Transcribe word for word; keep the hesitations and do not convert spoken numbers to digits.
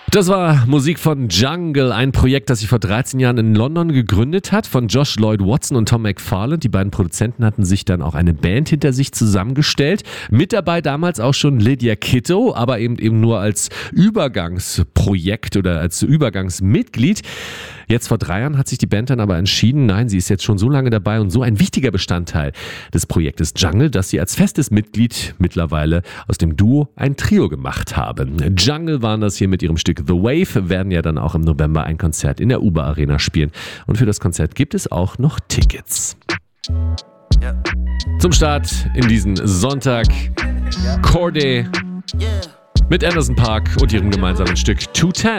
Das war Musik von Jungle, ein Projekt, das sich vor dreizehn Jahren in London gegründet hat, von Josh Lloyd Watson und Tom McFarland. Die beiden Produzenten hatten sich dann auch eine Band hinter sich zusammengestellt. Mit dabei damals auch schon Lydia Kitto, aber eben eben nur als Übergangsprojekt oder als Übergangsmitglied. Jetzt vor drei Jahren hat sich die Band dann aber entschieden, nein, sie ist jetzt schon so lange dabei und so ein wichtiger Bestandteil des Projektes Jungle, dass sie als festes Mitglied mittlerweile aus dem Duo ein Trio gemacht haben. Jungle waren das hier mit ihrem Stück The Wave, werden ja dann auch im November ein Konzert in der Uber Arena spielen. Und für das Konzert gibt es auch noch Tickets. Ja. Zum Start in diesen Sonntag Corday mit Anderson .Paak und ihrem gemeinsamen Stück zwei zehn.